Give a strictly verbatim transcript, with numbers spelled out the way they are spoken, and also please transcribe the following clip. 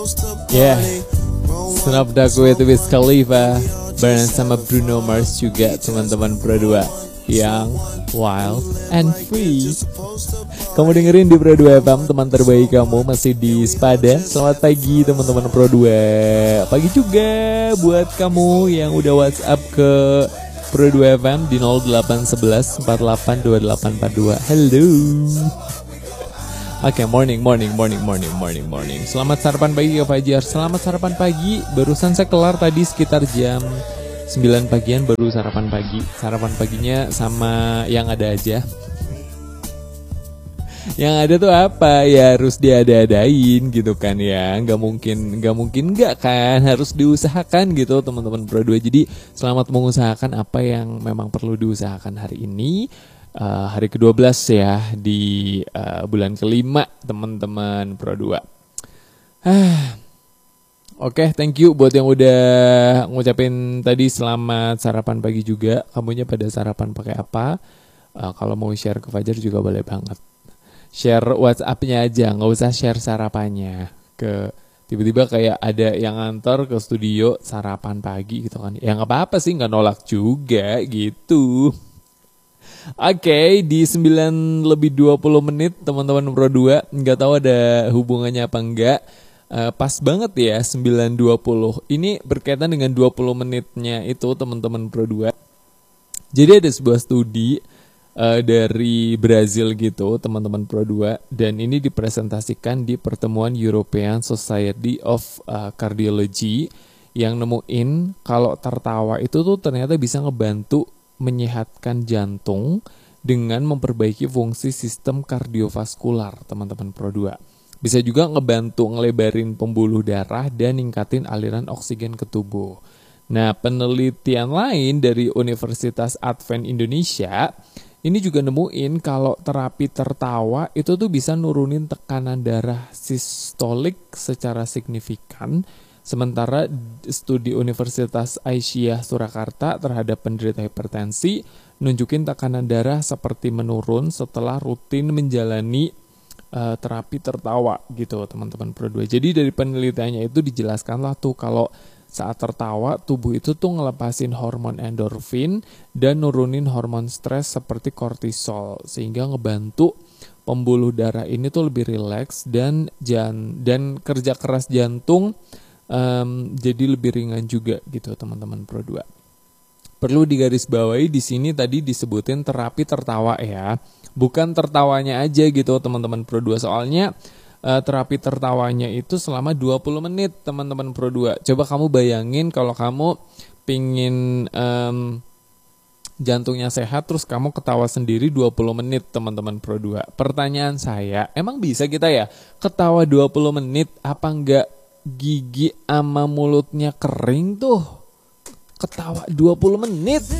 Ya, yeah. Snapdog with Wiz Khalifa bareng sama Bruno Mars juga teman-teman Pro dua yang wild and free. Kamu dengerin di Pro dua F M, teman terbaik kamu masih di Spada. Selamat pagi teman-teman Pro dua. Pagi juga buat kamu yang udah WhatsApp ke Pro dua F M di nol delapan satu satu empat delapan dua delapan empat dua. Hello. Oke, okay, morning, morning, morning, morning, morning, morning. Selamat sarapan pagi ke Fajar. Selamat sarapan pagi. Barusan saya kelar tadi sekitar jam sembilan pagian baru sarapan pagi. Sarapan paginya sama yang ada aja. Yang ada tuh apa? Ya harus diada-adain gitu kan ya. Gak mungkin, gak mungkin gak kan. Harus diusahakan gitu teman-teman Pro dua. Jadi selamat mengusahakan apa yang memang perlu diusahakan hari ini. Uh, hari kedua belas ya di uh, bulan kelima teman-teman Pro dua. Ah. Oke, okay, thank you buat yang udah ngucapin tadi selamat sarapan pagi juga. Kamunya pada sarapan pakai apa? Uh, kalau mau share ke Fajar juga boleh banget. Share WhatsApp-nya aja, nggak usah share sarapannya. Ke tiba-tiba kayak ada yang ngantor ke studio sarapan pagi gitu kan. Ya nggak apa-apa sih, nggak nolak juga gitu. Oke, okay, di sembilan lebih dua puluh menit teman-teman Pro dua. Nggak tahu ada hubungannya apa enggak. Uh, pas banget ya sembilan dua puluh. Ini berkaitan dengan dua puluh menitnya itu teman-teman Pro dua. Jadi ada sebuah studi uh, dari Brazil gitu teman-teman Pro dua. Dan ini dipresentasikan di pertemuan European Society of uh, Cardiology. Yang nemuin kalau tertawa itu tuh ternyata bisa ngebantu menyehatkan jantung dengan memperbaiki fungsi sistem kardiovaskular teman-teman Pro dua. Bisa juga ngebantu ngelebarin pembuluh darah dan ningkatin aliran oksigen ke tubuh. Nah, penelitian lain dari Universitas Advent Indonesia ini juga nemuin kalau terapi tertawa itu tuh bisa nurunin tekanan darah sistolik secara signifikan. Sementara studi Universitas Aisyah Surakarta terhadap penderita hipertensi nunjukin tekanan darah seperti menurun setelah rutin menjalani uh, terapi tertawa gitu teman-teman Pro dua. Jadi dari penelitiannya itu dijelaskan lah tuh kalau saat tertawa tubuh itu tuh ngelepasin hormon endorfin dan nurunin hormon stres seperti kortisol sehingga ngebantu pembuluh darah ini tuh lebih rileks dan jan dan kerja keras jantung Um, jadi lebih ringan juga gitu teman-teman Pro dua. Perlu digarisbawahi di sini tadi disebutin terapi tertawa ya, bukan tertawanya aja gitu teman-teman Pro dua. Soalnya uh, terapi tertawanya itu selama dua puluh menit teman-teman Pro dua. Coba kamu bayangin kalau kamu pingin um, jantungnya sehat terus kamu ketawa sendiri dua puluh menit teman-teman Pro dua. Pertanyaan saya, emang bisa kita ya ketawa dua puluh menit apa enggak gigi ama mulutnya kering tuh ketawa dua puluh menit?